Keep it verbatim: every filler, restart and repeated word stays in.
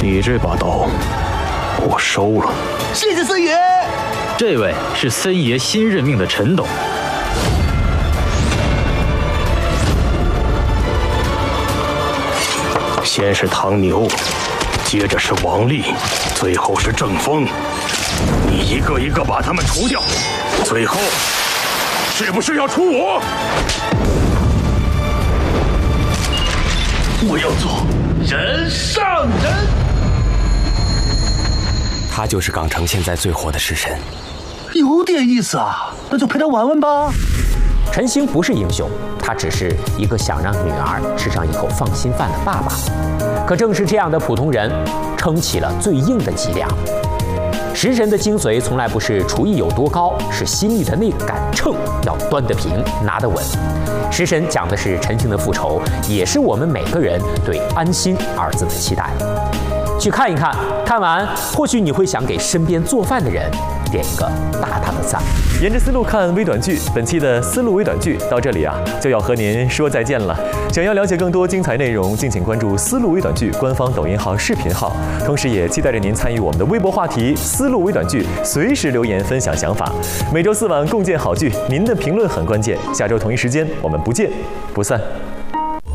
你这把刀，我收了。 谢谢森爷。 这位是森爷新任命的陈董。 先是唐牛，接着是王丽，最后是郑风。你一个一个把他们除掉，最后是不是要除我？ 我要做人上人。 他就是港城现在最火的食神。 有点意思啊，那就陪他玩玩吧。 陈星不是英雄，他只是一个想让女儿吃上一口放心饭的爸爸。可正是这样的普通人，撑起了最硬的脊梁。食神的精髓从来不是厨艺有多高，是心里的那杆秤要端得平，拿得稳。食神讲的是陈星的复仇，也是我们每个人对安心二字的期待。去看一看，看完或许你会想给身边做饭的人点一个大大的赞。 沿着思路看微短剧，本期的思路微短剧到这里啊，就要和您说再见了。想要了解更多精彩内容，敬请关注思路微短剧官方抖音号、视频号，同时也期待着您参与我们的微博话题“思路微短剧”，随时留言分享想法。每周四晚共建好剧，您的评论很关键。下周同一时间，我们不见不散。